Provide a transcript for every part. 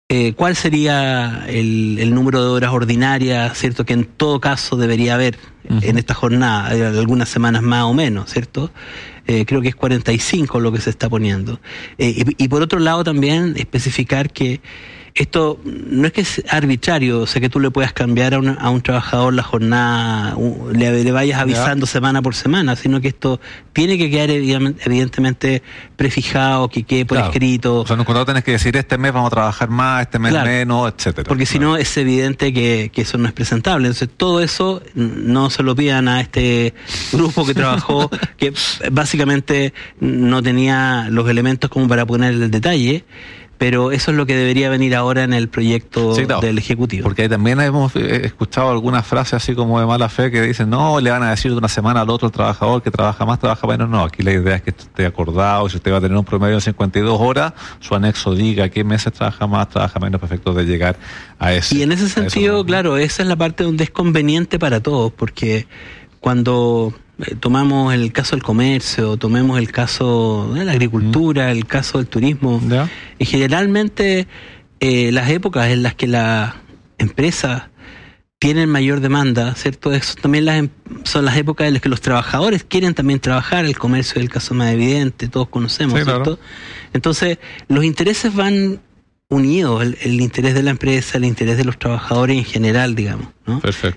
¿Cuál sería el número de horas ordinarias, cierto? Que en todo caso debería haber en esta jornada, algunas semanas más o menos, ¿cierto? Creo que es 45 lo que se está poniendo. Y por otro lado también especificar que esto no es que es arbitrario, o sea, que tú le puedas cambiar a un trabajador la jornada, le vayas avisando semana por semana, sino que esto tiene que quedar evidentemente prefijado, que quede por escrito. O sea, en un contrato tenés que decir, este mes vamos a trabajar más, este mes menos, etcétera. Porque si no, es evidente que eso no es presentable. Entonces, todo eso no se lo pidan a este grupo que trabajó, que básicamente no tenía los elementos como para poner el detalle. Pero eso es lo que debería venir ahora en el proyecto del Ejecutivo. Porque también hemos escuchado algunas frases así como de mala fe que dicen, no, le van a decir de una semana al otro el trabajador que trabaja más, trabaja menos. No, aquí la idea es que esto esté acordado. Si usted va a tener un promedio de 52 horas, su anexo diga qué meses trabaja más, trabaja menos, perfecto de llegar a eso. Y en ese sentido, claro, esa es la parte donde es conveniente para todos, porque cuando tomamos el caso del comercio, tomemos el caso de la agricultura, el caso del turismo, y generalmente las épocas en las que las empresas tienen mayor demanda, ¿cierto? Eso también son las épocas en las que los trabajadores quieren también trabajar. El comercio es el caso más evidente, todos conocemos, ¿cierto? Claro. Entonces, los intereses van unidos, el interés de la empresa, el interés de los trabajadores en general, digamos, ¿no? Perfecto.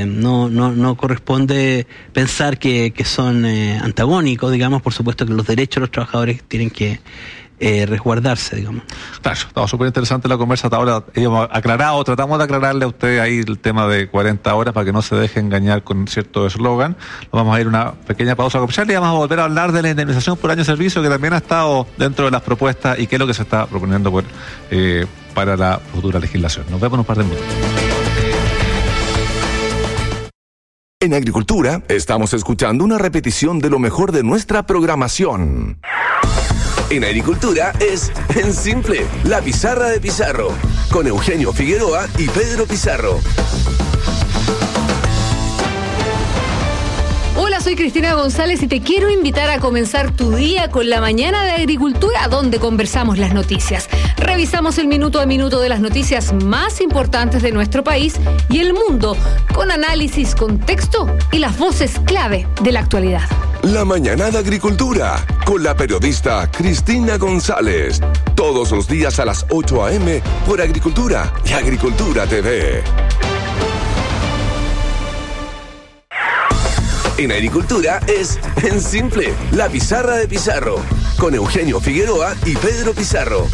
No corresponde pensar que son antagónicos, digamos. Por supuesto que los derechos de los trabajadores tienen que resguardarse, digamos. Claro, estaba súper interesante la conversa. Ahora hemos aclarado, tratamos de aclararle a usted ahí el tema de 40 horas para que no se deje engañar con cierto eslogan. Vamos a ir a una pequeña pausa comercial y vamos a volver a hablar de la indemnización por año de servicio, que también ha estado dentro de las propuestas y qué es lo que se está proponiendo para la futura legislación. Nos vemos en un par de minutos. En Agricultura estamos escuchando una repetición de lo mejor de nuestra programación. En Agricultura es En Simple, la pizarra de Pizarro, con Eugenio Figueroa y Pedro Pizarro. Hola, soy Cristina González y te quiero invitar a comenzar tu día con la mañana de Agricultura, donde conversamos las noticias. Revisamos el minuto a minuto de las noticias más importantes de nuestro país y el mundo, con análisis, contexto y las voces clave de la actualidad. La mañana de Agricultura, con la periodista Cristina González. Todos los días a las 8 a.m. por Agricultura y Agricultura TV. En Agricultura es En Simple, la pizarra de Pizarro, con Eugenio Figueroa y Pedro Pizarro.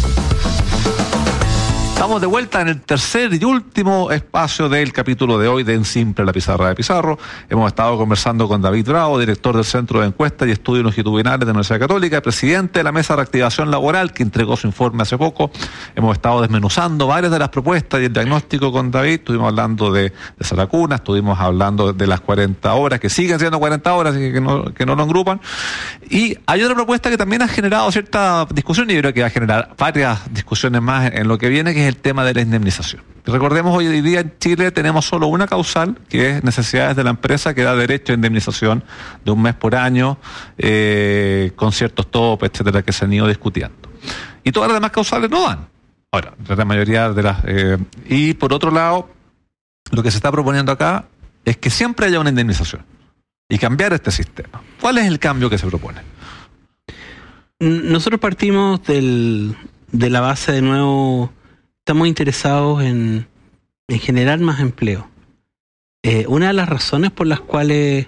Estamos de vuelta en el tercer y último espacio del capítulo de hoy de En Simple, la pizarra de Pizarro. Hemos estado conversando con David Bravo, director del Centro de Encuestas y Estudios Longitudinales de la Universidad Católica, presidente de la Mesa de Reactivación Laboral, que entregó su informe hace poco. Hemos estado desmenuzando varias de las propuestas y el diagnóstico con David. Estuvimos hablando de Saracuna, estuvimos hablando de las 40 horas, que siguen siendo 40 horas y que no lo engrupan. Y hay otra propuesta que también ha generado cierta discusión y yo creo que va a generar varias discusiones más en lo que viene, que es el tema de la indemnización. Recordemos, hoy día en Chile tenemos solo una causal, que es necesidades de la empresa, que da derecho a indemnización de un mes por año, con ciertos topes, etcétera, que se han ido discutiendo. Y todas las demás causales no dan. Ahora, la mayoría de las... y por otro lado, lo que se está proponiendo acá es que siempre haya una indemnización y cambiar este sistema. ¿Cuál es el cambio que se propone? Nosotros partimos de la base, de nuevo, estamos interesados en generar más empleo. Una de las razones por las cuales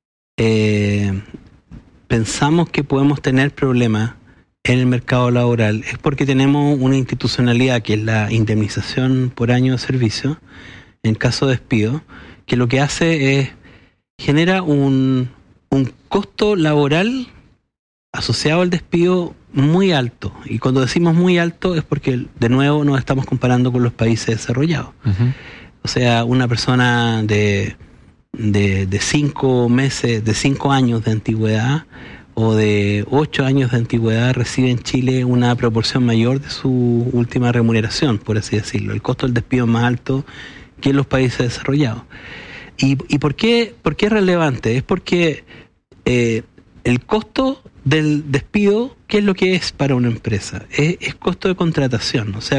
pensamos que podemos tener problemas en el mercado laboral es porque tenemos una institucionalidad que es la indemnización por año de servicio, en caso de despido, que lo que hace es genera un costo laboral asociado al despido muy alto. Y cuando decimos muy alto es porque, de nuevo, nos estamos comparando con los países desarrollados. Uh-huh. O sea, una persona de 5 meses, de 5 años de antigüedad o de 8 años de antigüedad recibe en Chile una proporción mayor de su última remuneración, por así decirlo. El costo del despido es más alto que en los países desarrollados. ¿Y por qué es relevante? Es porque el costo del despido, ¿qué es lo que es para una empresa? Es costo de contratación. O sea,